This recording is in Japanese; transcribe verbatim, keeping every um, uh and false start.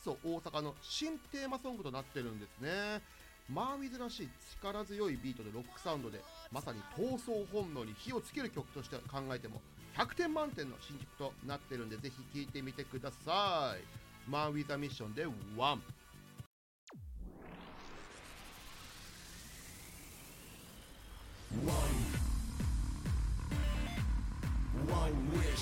ソ大阪の新テーマソングとなってるんですね。マーウィズらしい力強いビートでロックサウンドで、まさに闘争本能に火をつける曲として考えてもひゃくてん満点の新曲となってるんで、ぜひ聴いてみてください。マーウィザミッションでワン。 One wish,